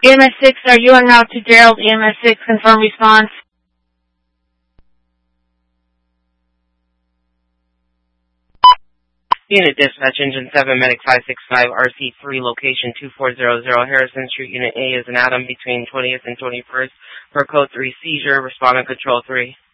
EMS 6, are you en route to Gerald? EMS 6, confirm response. Unit Dispatch, Engine 7, Medic 565, RC3, location 2400, Harrison Street, Unit A is an Adam between 20th and 21st, for code 3 seizure, responding control 3.